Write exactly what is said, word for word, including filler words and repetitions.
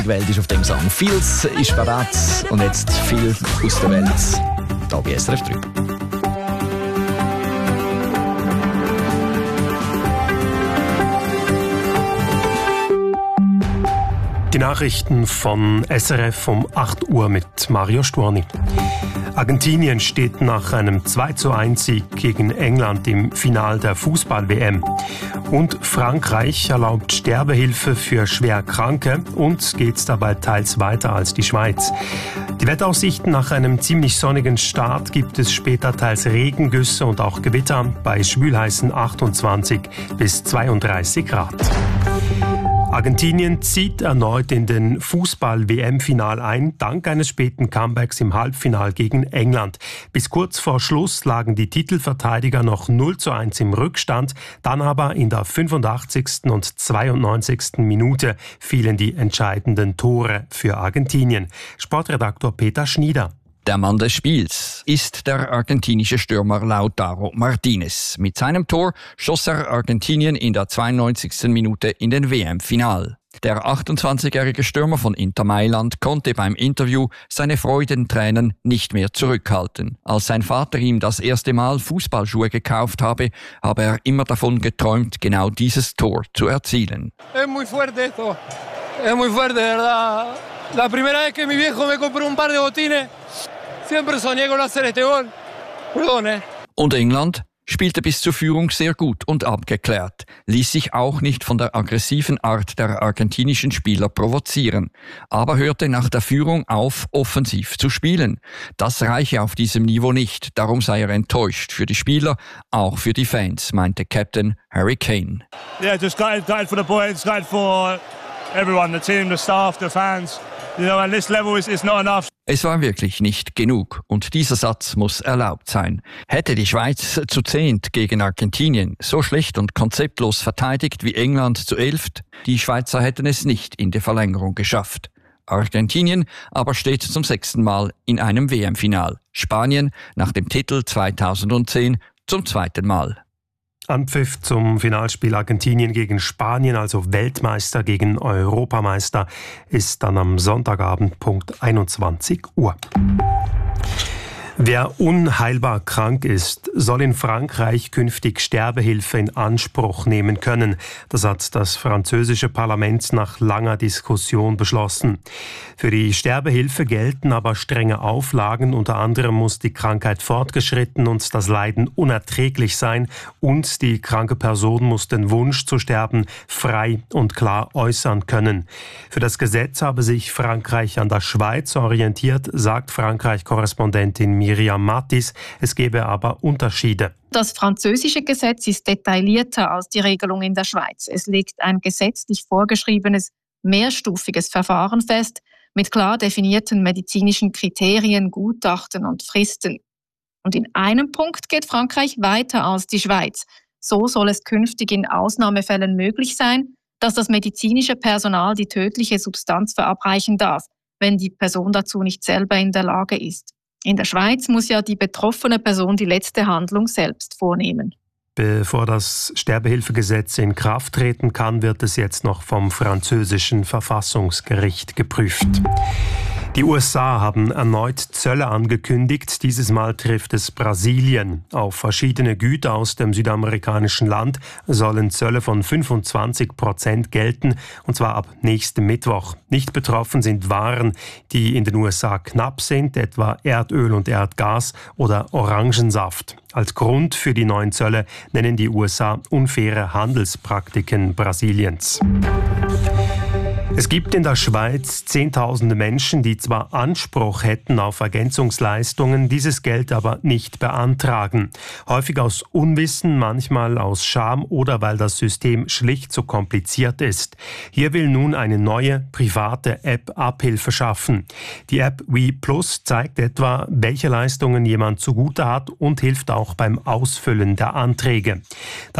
Die Welt ist auf dem Song. Vieles ist bereit und jetzt viel aus der Welt. Hier bei S R F drei. Die Nachrichten von S R F um acht Uhr mit Mario Stuani. Argentinien steht nach einem zwei zu eins Sieg gegen England im Finale der Fußball-W M. Und Frankreich erlaubt Sterbehilfe für Schwerkranke und geht dabei teils weiter als die Schweiz. Die Wetteraussichten: nach einem ziemlich sonnigen Start gibt es später teils Regengüsse und auch Gewitter bei schwülheißen achtundzwanzig bis zweiunddreißig Grad. Argentinien zieht erneut in den Fußball-W M-Final ein, dank eines späten Comebacks im Halbfinal gegen England. Bis kurz vor Schluss lagen die Titelverteidiger noch null zu eins im Rückstand, dann aber in der fünfundachtzigsten und zweiundneunzigsten Minute fielen die entscheidenden Tore für Argentinien. Sportredaktor Peter Schnieder. Der Mann des Spiels ist der argentinische Stürmer Lautaro Martinez. Mit seinem Tor schoss er Argentinien in der zweiundneunzigsten Minute in den W M-Final. Der achtundzwanzigjährige Stürmer von Inter Mailand konnte beim Interview seine Freudentränen nicht mehr zurückhalten. Als sein Vater ihm das erste Mal Fußballschuhe gekauft habe, habe er immer davon geträumt, genau dieses Tor zu erzielen. Es muy fuerte esto. Es muy fuerte, de verdad. La primera vez que mi viejo me compró un par de botines, siempre soñé con hacer este gol. Perdón, eh. Und England spielte bis zur Führung sehr gut und abgeklärt, ließ sich auch nicht von der aggressiven Art der argentinischen Spieler provozieren, aber hörte nach der Führung auf, offensiv zu spielen. Das reiche auf diesem Niveau nicht, darum sei er enttäuscht für die Spieler, auch für die Fans, meinte Captain Harry Kane. Yeah, just gutted, gutted for the boys, gutted for everyone, the team, the staff, the fans. You know, at this level is it's not enough. Es war wirklich nicht genug und dieser Satz muss erlaubt sein. Hätte die Schweiz zu zehnt gegen Argentinien so schlecht und konzeptlos verteidigt wie England zu elft, die Schweizer hätten es nicht in der Verlängerung geschafft. Argentinien aber steht zum sechsten Mal in einem W M-Final. Spanien nach dem Titel zweitausendzehn zum zweiten Mal. Anpfiff zum Finalspiel Argentinien gegen Spanien, also Weltmeister gegen Europameister, ist dann am Sonntagabend Punkt einundzwanzig Uhr. Wer unheilbar krank ist, soll in Frankreich künftig Sterbehilfe in Anspruch nehmen können. Das hat das französische Parlament nach langer Diskussion beschlossen. Für die Sterbehilfe gelten aber strenge Auflagen. Unter anderem muss die Krankheit fortgeschritten und das Leiden unerträglich sein. Und die kranke Person muss den Wunsch zu sterben frei und klar äußern können. Für das Gesetz habe sich Frankreich an der Schweiz orientiert, sagt Frankreich-Korrespondentin Miriam Mattis. Es gebe aber Unterschiede. Das französische Gesetz ist detaillierter als die Regelung in der Schweiz. Es legt ein gesetzlich vorgeschriebenes, mehrstufiges Verfahren fest, mit klar definierten medizinischen Kriterien, Gutachten und Fristen. Und in einem Punkt geht Frankreich weiter als die Schweiz. So soll es künftig in Ausnahmefällen möglich sein, dass das medizinische Personal die tödliche Substanz verabreichen darf, wenn die Person dazu nicht selber in der Lage ist. In der Schweiz muss ja die betroffene Person die letzte Handlung selbst vornehmen. Bevor das Sterbehilfegesetz in Kraft treten kann, wird es jetzt noch vom französischen Verfassungsgericht geprüft. Die U S A haben erneut Zölle angekündigt. Dieses Mal trifft es Brasilien. Auf verschiedene Güter aus dem südamerikanischen Land sollen Zölle von fünfundzwanzig Prozent gelten, und zwar ab nächstem Mittwoch. Nicht betroffen sind Waren, die in den U S A knapp sind, etwa Erdöl und Erdgas oder Orangensaft. Als Grund für die neuen Zölle nennen die U S A unfaire Handelspraktiken Brasiliens. Es gibt in der Schweiz Zehntausende Menschen, die zwar Anspruch hätten auf Ergänzungsleistungen, dieses Geld aber nicht beantragen. Häufig aus Unwissen, manchmal aus Scham oder weil das System schlicht zu kompliziert ist. Hier will nun eine neue private App Abhilfe schaffen. Die App WePlus zeigt etwa, welche Leistungen jemand zugute hat und hilft auch beim Ausfüllen der Anträge.